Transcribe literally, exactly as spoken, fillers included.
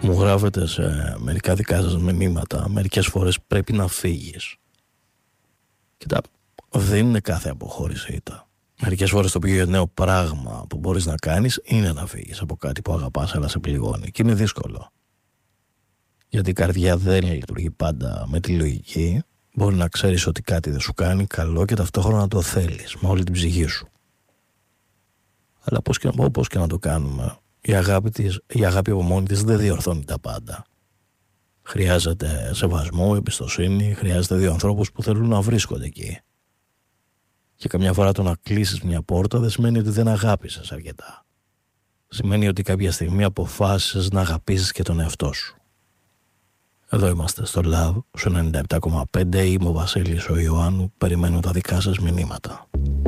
μου γράφετε σε μερικά δικά σας μηνύματα, μερικές φορές πρέπει να φύγεις. Κοίτα, δεν είναι κάθε αποχώρηση ήττα. Μερικές φορές το πιο γενναίο πράγμα που μπορείς να κάνεις είναι να φύγεις από κάτι που αγαπάς αλλά σε πληγώνει. Και είναι δύσκολο. Γιατί η καρδιά δεν λειτουργεί πάντα με τη λογική. Μπορεί να ξέρεις ότι κάτι δεν σου κάνει καλό και ταυτόχρονα να το θέλεις με όλη την ψυχή σου. Αλλά πώς και, πώς και να το κάνουμε, η αγάπη, της, η αγάπη από μόνη της δεν διορθώνει τα πάντα. Χρειάζεται σεβασμό, εμπιστοσύνη, χρειάζεται δύο ανθρώπους που θέλουν να βρίσκονται εκεί. Και καμιά φορά το να κλείσεις μια πόρτα δεν σημαίνει ότι δεν αγάπησες αρκετά. Σημαίνει ότι κάποια στιγμή αποφάσισες να αγαπήσεις και τον εαυτό σου. Εδώ είμαστε στο Love, στο ενενήντα επτά κόμμα πέντε. Είμαι ο Βασίλης ο Ιωάννου. Περιμένω τα δικά σας μηνύματα.